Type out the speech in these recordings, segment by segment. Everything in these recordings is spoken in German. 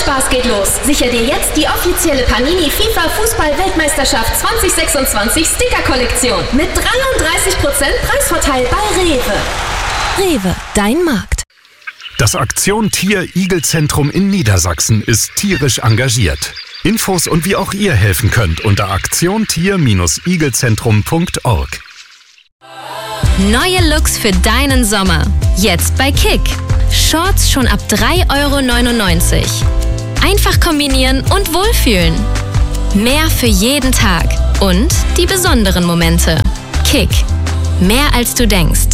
Spaß geht los. Sicher dir jetzt die offizielle Panini FIFA Fußball-Weltmeisterschaft 2026 Sticker-Kollektion mit 33% Preisvorteil bei Rewe. Rewe, dein Markt. Das Aktion Tier-Igel-Zentrum in Niedersachsen ist tierisch engagiert. Infos und wie auch ihr helfen könnt unter aktion-tier-igelzentrum.org. Neue Looks für deinen Sommer. Jetzt bei Kick. Shorts schon ab 3,99 €. Einfach kombinieren und wohlfühlen. Mehr für jeden Tag. Und die besonderen Momente. Kick. Mehr als du denkst.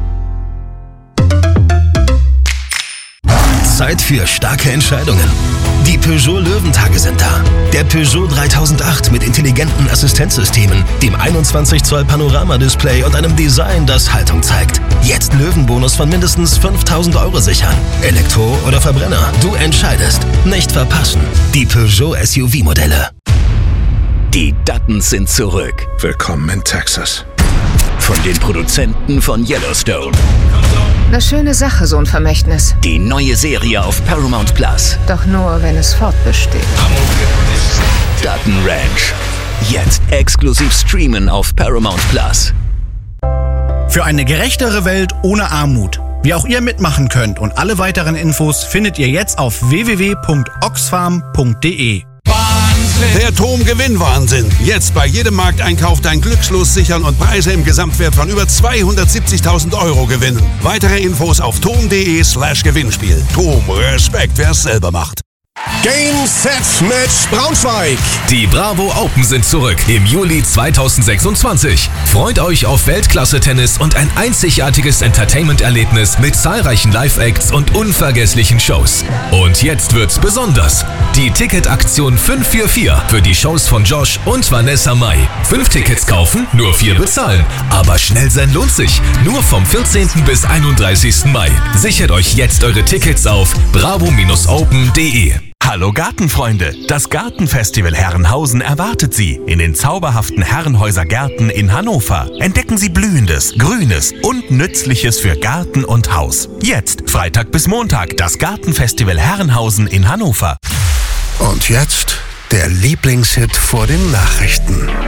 Zeit für starke Entscheidungen. Die Peugeot Löwentage sind da. Der Peugeot 3008 mit intelligenten Assistenzsystemen, dem 21 Zoll Panoramadisplay und einem Design, das Haltung zeigt. Jetzt Löwenbonus von mindestens 5.000 € sichern. Elektro oder Verbrenner, du entscheidest. Nicht verpassen. Die Peugeot SUV-Modelle. Die Duttons sind zurück. Willkommen in Texas. Von den Produzenten von Yellowstone. Eine schöne Sache, so ein Vermächtnis. Die neue Serie auf Paramount Plus. Doch nur, wenn es fortbesteht. Dutton Ranch. Jetzt exklusiv streamen auf Paramount Plus. Für eine gerechtere Welt ohne Armut. Wie auch ihr mitmachen könnt und alle weiteren Infos findet ihr jetzt auf www.oxfam.de. Der TOM-Gewinnwahnsinn. Jetzt bei jedem Markteinkauf dein Glückslos sichern und Preise im Gesamtwert von über 270.000 € gewinnen. Weitere Infos auf tom.de/Gewinnspiel. TOM, Respekt, wer es selber macht. Game, Set, Match, Braunschweig. Die Bravo Open sind zurück im Juli 2026. Freut euch auf Weltklasse-Tennis und ein einzigartiges Entertainment-Erlebnis mit zahlreichen Live-Acts und unvergesslichen Shows. Und jetzt wird's besonders. Die Ticketaktion 544 für die Shows von Josh und Vanessa Mai. 5 Tickets kaufen, nur 4 bezahlen. Aber schnell sein lohnt sich. Nur vom 14. bis 31. Mai. Sichert euch jetzt eure Tickets auf bravo-open.de. Hallo Gartenfreunde, das Gartenfestival Herrenhausen erwartet Sie in den zauberhaften Herrenhäuser Gärten in Hannover. Entdecken Sie Blühendes, Grünes und Nützliches für Garten und Haus. Jetzt, Freitag bis Montag, das Gartenfestival Herrenhausen in Hannover. Und jetzt der Lieblingshit vor den Nachrichten.